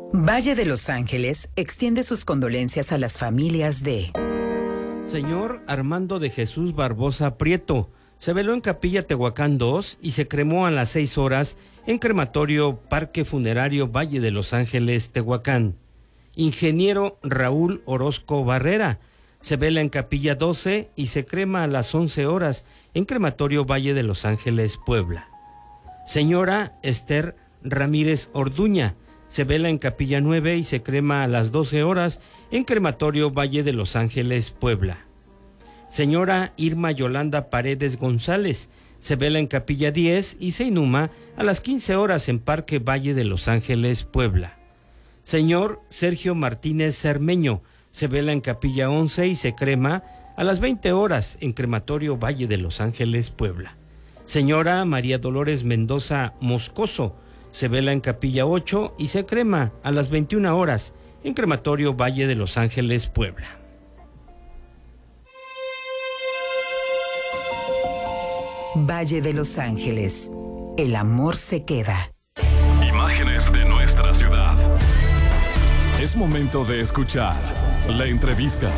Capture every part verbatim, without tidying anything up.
Valle de Los Ángeles extiende sus condolencias a las familias de Señor Armando de Jesús Barbosa Prieto. Se veló en Capilla Tehuacán dos y se cremó a las seis horas en Crematorio Parque Funerario Valle de Los Ángeles, Tehuacán. Ingeniero Raúl Orozco Barrera. Se vela en Capilla doce y se crema a las once horas en Crematorio Valle de Los Ángeles, Puebla. Señora Esther Ramírez Orduña. Se vela en Capilla nueve y se crema a las doce horas en Crematorio Valle de Los Ángeles, Puebla. Señora Irma Yolanda Paredes González. Se vela en Capilla diez y se inhuma a las quince horas en Parque Valle de Los Ángeles, Puebla. Señor Sergio Martínez Cermeño. Se vela en Capilla once y se crema a las veinte horas en Crematorio Valle de Los Ángeles, Puebla. Señora María Dolores Mendoza Moscoso. Se vela en Capilla ocho y se crema a las veintiuna horas en Crematorio Valle de Los Ángeles, Puebla. Valle de Los Ángeles. El amor se queda. Imágenes de nuestra ciudad. Es momento de escuchar la entrevista.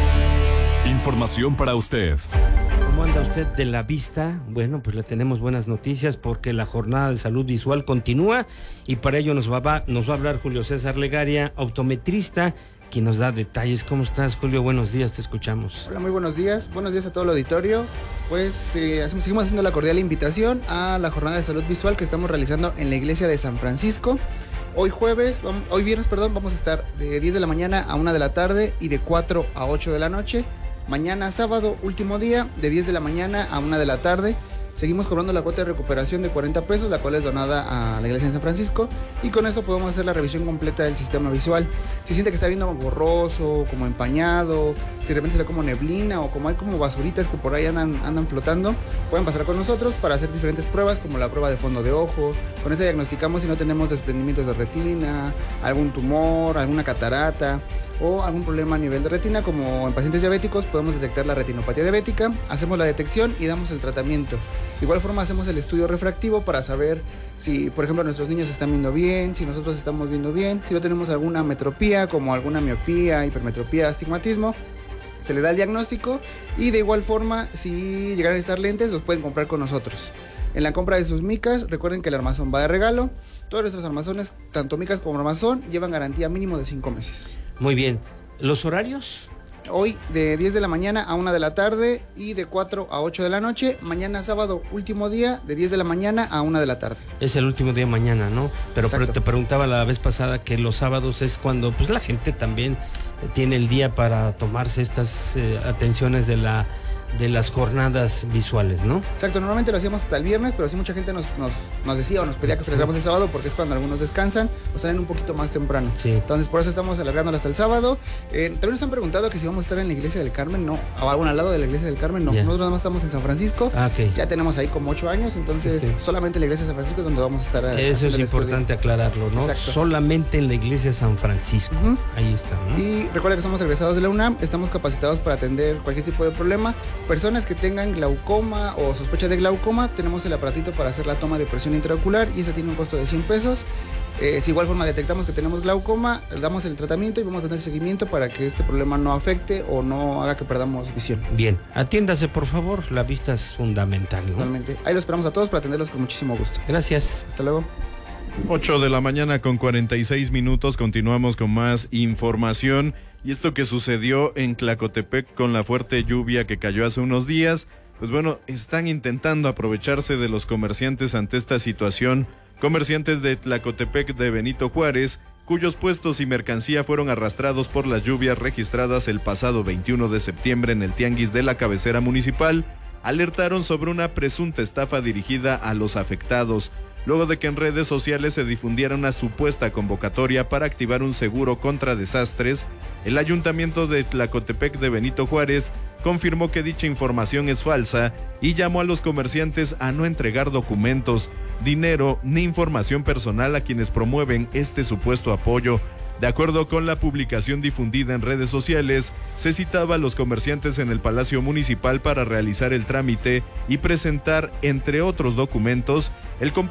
Información para usted. ¿Cómo anda usted de la vista? Bueno, pues le tenemos buenas noticias porque la jornada de salud visual continúa y para ello nos va, va, nos va a hablar Julio César Legaria, optometrista, quien nos da detalles. ¿Cómo estás, Julio? Buenos días, te escuchamos. Hola, muy buenos días. Buenos días a todo el auditorio. Pues eh, hacemos, seguimos haciendo la cordial invitación a la jornada de salud visual que estamos realizando en la iglesia de San Francisco. Hoy jueves, vamos, hoy viernes, perdón, vamos a estar de diez de la mañana a una de la tarde y de cuatro a ocho de la noche. Mañana sábado, último día, de diez de la mañana a una de la tarde. Seguimos cobrando la cuota de recuperación de cuarenta pesos, la cual es donada a la iglesia de San Francisco. Y con esto podemos hacer la revisión completa del sistema visual. Si siente que está viendo borroso, como empañado, si de repente se ve como neblina o como hay como basuritas que por ahí andan, andan flotando, pueden pasar con nosotros para hacer diferentes pruebas, como la prueba de fondo de ojo. Con esta diagnosticamos si no tenemos desprendimientos de retina, algún tumor, alguna catarata o algún problema a nivel de retina, como en pacientes diabéticos podemos detectar la retinopatía diabética, hacemos la detección y damos el tratamiento. De igual forma hacemos el estudio refractivo para saber si, por ejemplo, nuestros niños están viendo bien, si nosotros estamos viendo bien, si no tenemos alguna metropía, como alguna miopía, hipermetropía, astigmatismo. Se le da el diagnóstico y de igual forma, si llegan a estar lentes, los pueden comprar con nosotros. En la compra de sus micas, recuerden que el armazón va de regalo. Todos nuestros armazones, tanto micas como armazón, llevan garantía mínimo de cinco meses. Muy bien. ¿Los horarios? Hoy de diez de la mañana a una de la tarde y de cuatro a ocho de la noche. Mañana sábado, último día, de diez de la mañana a una de la tarde. Es el último día mañana, ¿no? Pero, pero te preguntaba la vez pasada que los sábados es cuando pues la gente también tiene el día para tomarse estas eh, atenciones de la de las jornadas visuales, ¿no? Exacto, normalmente lo hacíamos hasta el viernes, pero sí mucha gente nos, nos, nos decía o nos pedía que celebramos el sábado porque es cuando algunos descansan o salen un poquito más temprano. Sí. Entonces por eso estamos alargándolo hasta el sábado. Eh, también nos han preguntado que si vamos a estar en la iglesia del Carmen, no, o algún al lado de la iglesia del Carmen, no. Yeah. Nosotros nada más estamos en San Francisco. Ah, okay. Ya tenemos ahí como ocho años, entonces sí, sí. solamente en la iglesia de San Francisco es donde vamos a estar. A, eso es importante aclararlo, ¿no? Exacto. Solamente en la iglesia de San Francisco. Uh-huh. Ahí está, ¿no? Y recuerda que somos egresados de la UNAM, estamos capacitados para atender cualquier tipo de problema. Personas que tengan glaucoma o sospecha de glaucoma, tenemos el aparatito para hacer la toma de presión intraocular y ese tiene un costo de cien pesos. Eh, si de igual forma detectamos que tenemos glaucoma, le damos el tratamiento y vamos a tener seguimiento para que este problema no afecte o no haga que perdamos visión. Bien, atiéndase por favor, la vista es fundamental, ¿no? Totalmente. Ahí lo esperamos a todos para atenderlos con muchísimo gusto. Gracias. Hasta luego. ocho de la mañana con cuarenta y seis minutos, continuamos con más información. Y esto que sucedió en Tlacotepec con la fuerte lluvia que cayó hace unos días, pues bueno, están intentando aprovecharse de los comerciantes ante esta situación. Comerciantes de Tlacotepec de Benito Juárez, cuyos puestos y mercancía fueron arrastrados por las lluvias registradas el pasado veintiuno de septiembre en el tianguis de la cabecera municipal, alertaron sobre una presunta estafa dirigida a los afectados, luego de que en redes sociales se difundiera una supuesta convocatoria para activar un seguro contra desastres. El ayuntamiento de Tlacotepec de Benito Juárez confirmó que dicha información es falsa y llamó a los comerciantes a no entregar documentos, dinero ni información personal a quienes promueven este supuesto apoyo. De acuerdo con la publicación difundida en redes sociales, se citaba a los comerciantes en el Palacio Municipal para realizar el trámite y presentar, entre otros documentos, el